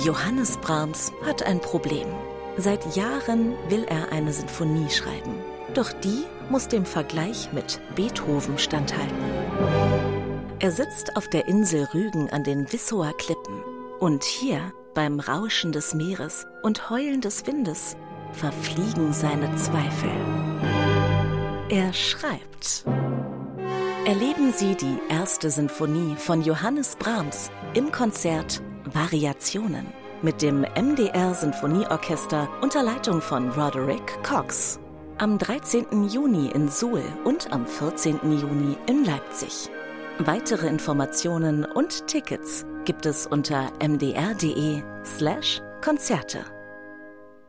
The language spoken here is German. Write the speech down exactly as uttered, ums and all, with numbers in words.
Johannes Brahms hat ein Problem. Seit Jahren will er eine Sinfonie schreiben. Doch die muss dem Vergleich mit Beethoven standhalten. Er sitzt auf der Insel Rügen an den Wissower Klippen. Und hier, beim Rauschen des Meeres und Heulen des Windes, verfliegen seine Zweifel. Er schreibt. Erleben Sie die erste Sinfonie von Johannes Brahms im Konzert Variationen mit dem M D R Sinfonieorchester unter Leitung von Roderick Cox. Am dreizehnten Juni in Suhl und am vierzehnten Juni in Leipzig. Weitere Informationen und Tickets gibt es unter m d r punkt d e slash Konzerte.